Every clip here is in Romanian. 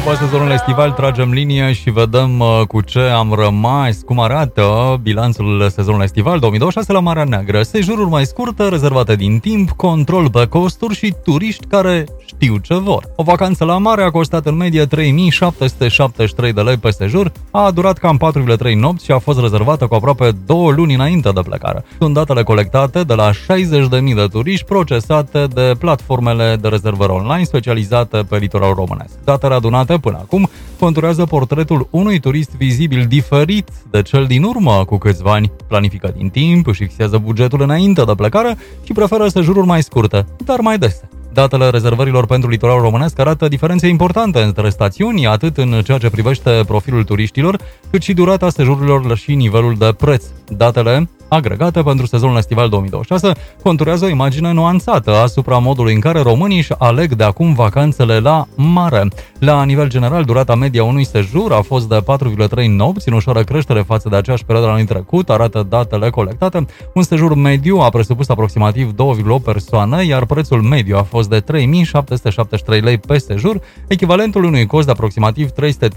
După sezonul estival tragem linie și vedem cu ce am rămas, cum arată bilanțul sezonului estival 2026 la Marea Neagră. Sejururi mai scurte, rezervate din timp, control pe costuri și turiști care știu ce vor. O vacanță la mare a costat în medie 3773 de lei pe sejur, a durat cam 4,3 nopți și a fost rezervată cu aproape 2 luni înainte de plecare. Sunt datele colectate de la 60.000 de turiști procesate de platformele de rezervări online specializate pe litoralul românesc. Datele adunate până acum conturează portretul unui turist vizibil diferit de cel din urmă cu câțiva ani. Planifică din timp, își fixează bugetul înainte de plecare și preferă sejururi mai scurte, dar mai dese. Datele rezervărilor pentru litoralul românesc arată diferențe importante între stațiuni, atât în ceea ce privește profilul turiștilor, cât și durata sejururilor și nivelul de preț. Datele agregate pentru sezonul estival 2026 conturează o imagine nuanțată asupra modului în care românii își aleg de acum vacanțele la mare. La nivel general, durata media unui sejur a fost de 4,3 nopți, în ușoară creștere față de aceeași perioadă anului trecut, arată datele colectate. Un sejur mediu a presupus aproximativ 2,8 persoane, iar prețul mediu a fost de 3.773 lei pe sejur, echivalentul unui cost de aproximativ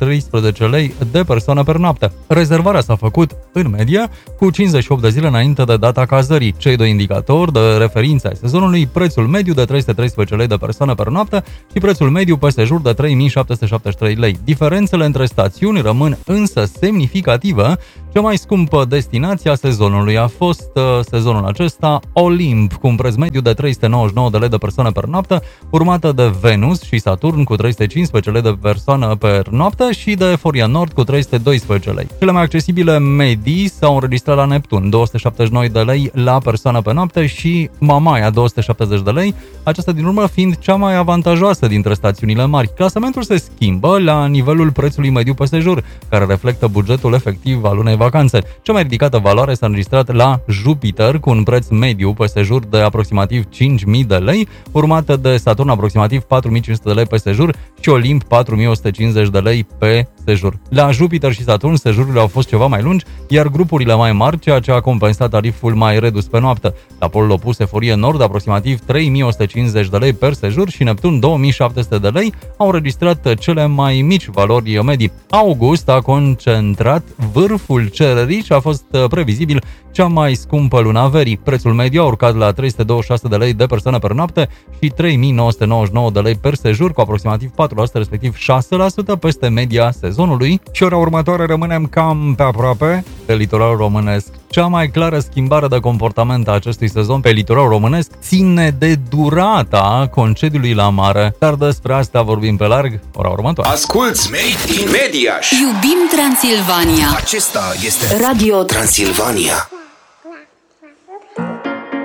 313 lei de persoană per noapte. Rezervarea s-a făcut, în medie, cu 58 de zile înainte de data cazării. Cei doi indicatori de referință ai sezonului, prețul mediu de 313 lei de persoană per noapte și prețul mediu pe sejur de 3.773 lei. Diferențele între stațiuni rămân însă semnificative. Cea mai scumpă destinație a sezonului a fost sezonul acesta Olimp, cu un preț mediu de 399 de lei de persoană per noapte, urmată de Venus și Saturn cu 315 lei de persoană per noapte și de Eforia Nord cu 312 lei. Cele mai accesibile medii s-au înregistrat la Neptun, 279 de lei la persoană pe noapte și Mamaia, 270 de lei, aceasta din urmă fiind cea mai avantajoasă dintre stațiunile mari. Clasamentul se schimbă la nivelul prețului mediu pe sejur, care reflectă bugetul efectiv al unei vacanțe. Cea mai ridicată valoare s-a înregistrat la Jupiter, cu un preț mediu pe sejur de aproximativ 5.000 de lei, urmată de Saturn aproximativ 4.500 de lei pe sejur și Olimp 4.150 de lei pe sejur. La Jupiter și Saturn sejururile au fost ceva mai lungi, iar grupurile mai mari, ceea ce a compensat tariful mai redus pe noapte. La polul opus, Eforie Nord, aproximativ 3.150 de lei per sejur și Neptun 2.700 de lei, au înregistrat cele mai mici valori medii. August a concentrat vârful cererii și a fost previzibil cea mai scumpă luna verii. Prețul mediu a urcat la 326 de lei de persoană per noapte și 3.999 de lei per sejur, cu aproximativ 4%, respectiv 6% peste media sezonului. Și ora următoare rămânem cam pe aproape pe litoralul românesc. Cea mai clară schimbare de comportament a acestui sezon pe litoralul românesc ține de durata concediului la mare, dar despre asta vorbim pe larg ora următoare. Asculți Made in Mediaș! Iubim Transilvania! Acesta este Radio Transilvania.